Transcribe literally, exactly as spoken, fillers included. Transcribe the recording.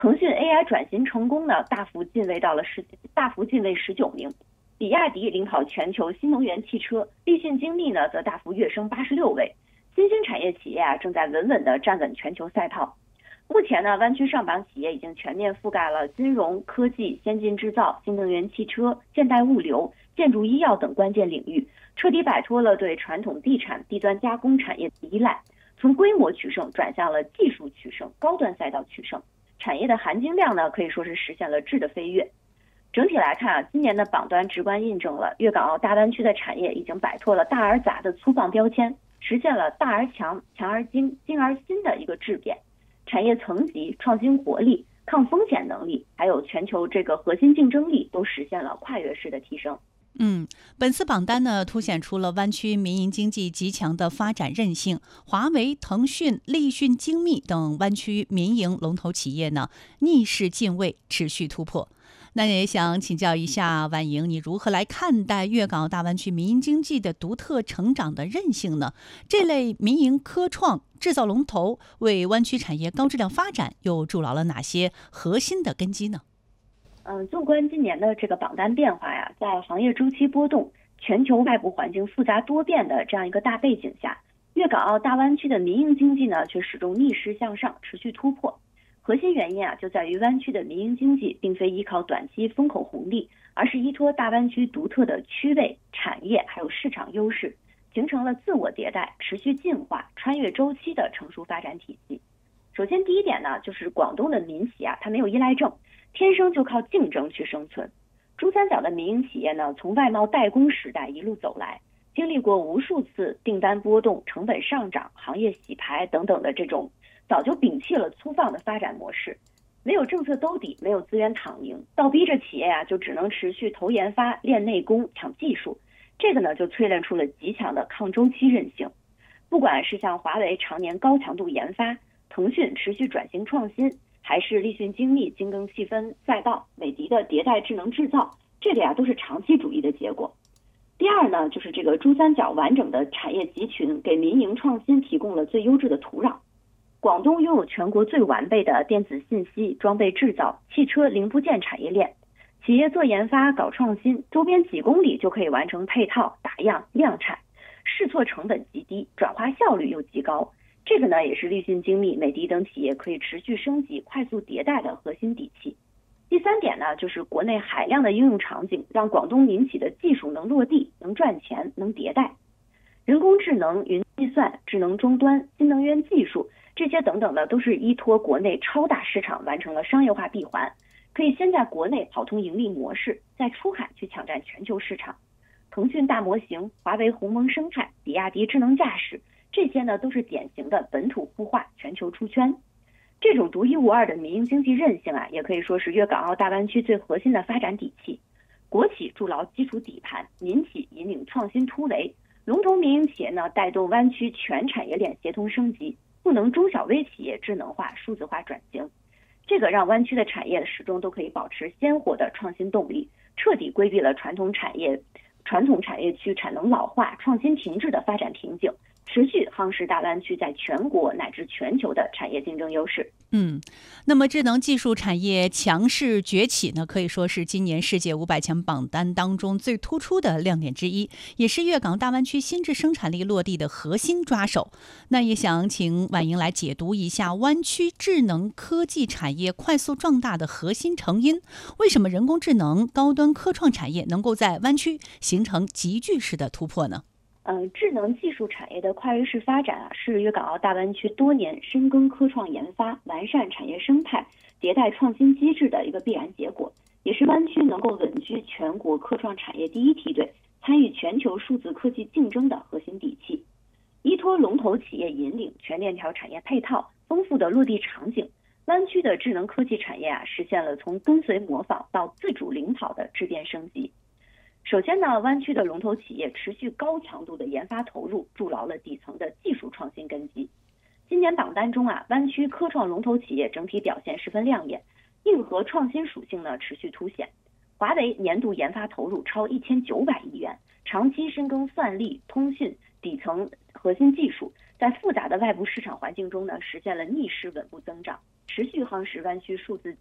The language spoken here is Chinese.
腾讯 A I 转型成功呢，大幅进位到了十大幅进位十九名，比亚迪领跑全球新能源汽车，立讯精密呢则大幅跃升八十六位。新兴产业企业啊正在稳稳地站稳全球赛道。目前呢，湾区上榜企业已经全面覆盖了金融、科技、先进制造、新能源汽车、现代物流、建筑医药等关键领域，彻底摆脱了对传统地产、低端加工产业的依赖，从规模取胜转向了技术取胜、高端赛道取胜。产业的含金量呢，可以说是实现了质的飞跃。整体来看啊，今年的榜单直观印证了粤港澳大湾区的产业已经摆脱了大而杂的粗放标签，实现了大而强、强而精、精而新的一个质变。产业层级、创新活力、抗风险能力，还有全球这个核心竞争力都实现了跨越式的提升。 嗯，本次榜单呢，凸显出了湾区民营经济极强的发展韧性。华为、腾讯、立讯精密等湾区民营龙头企业呢，逆势进位，持续突破。那也想请教一下婉莹，你如何来看待粤港澳大湾区民营经济的独特成长的韧性呢？这类民营科创制造龙头为湾区产业高质量发展又筑牢了哪些核心的根基呢？ 嗯，纵观今年的这个榜单变化呀，在行业周期波动、全球外部环境复杂多变的这样一个大背景下，粤港澳大湾区的民营经济呢，却始终逆势向上，持续突破。核心原因啊，就在于湾区的民营经济并非依靠短期风口红利，而是依托大湾区独特的区位、产业还有市场优势，形成了自我迭代、持续进化、穿越周期的成熟发展体系。首先第一点呢，就是广东的民企啊，它没有依赖症，天生就靠竞争去生存。珠三角的民营企业呢，从外贸代工时代一路走来，经历过无数次订单波动、成本上涨、行业洗牌等等的这种，早就摒弃了粗放的发展模式。没有政策兜底，没有资源躺赢，倒逼着企业啊，就只能持续投研发、练内功、抢技术。这个呢，就淬炼出了极强的抗周期韧性。不管是像华为常年高强度研发，腾讯持续转型创新，还是立讯精密精耕细分赛道，美的的迭代智能制造，这个呀都是长期主义的结果。第二呢，就是这个珠三角完整的产业集群给民营创新提供了最优质的土壤。广东拥有全国最完备的电子信息、装备制造、汽车零部件产业链，企业做研发、搞创新，周边几公里就可以完成配套、打样、量产，试错成本极低，转化效率又极高。这个呢，也是立讯精密、美的等企业可以持续升级、快速迭代的核心底气。第三点呢，就是国内海量的应用场景，让广东民企的技术能落地、能赚钱、能迭代。人工智能、云计算、智能终端、新能源技术，这些等等的都是依托国内超大市场完成了商业化闭环，可以先在国内跑通盈利模式，再出海去抢占全球市场。腾讯大模型、华为鸿蒙生态、比亚迪智能驾驶，这些呢都是典型的本土孵化、全球出圈。这种独一无二的民营经济韧性啊，也可以说是粤港澳大湾区最核心的发展底气。国企筑牢基础底盘，民企引领创新突围，龙头民营企业呢带动湾区全产业链协同升级，赋能中小微企业智能化、数字化转型。这个让湾区的产业始终都可以保持鲜活的创新动力，彻底规避了传统产业传统产业区产能老化、创新停滞的发展瓶颈，持续夯实大湾区在全国乃至全球的产业竞争优势。 嗯，那么智能技术产业强势崛起呢，可以说是今年世界五百强榜单当中最突出的亮点之一，也是粤港大湾区新质生产力落地的核心抓手。那也想请婉莹来解读一下湾区智能科技产业快速壮大的核心成因，为什么人工智能、高端科创产业能够在湾区形成急剧式的突破呢？ 呃，智能技术产业的跨越式发展啊，是粤港澳大湾区多年深耕科创研发、完善产业生态、迭代创新机制的一个必然结果，也是湾区能够稳居全国科创产业第一梯队、参与全球数字科技竞争的核心底气。依托龙头企业引领、全链条产业配套、丰富的落地场景，湾区的智能科技产业啊，实现了从跟随模仿到自主领跑的质变升级。首先呢，湾区的龙头企业持续高强度的研发投入，筑牢了底层的技术创新根基。今年榜单中啊，湾区科创龙头企业整体表现十分亮眼，硬核创新属性呢持续凸显。华为年度研发投入超一千九百亿元，长期深耕算力、通讯底层核心技术，在复杂的外部市场环境中呢，实现了逆势稳步增长， 持续夯实湾区数字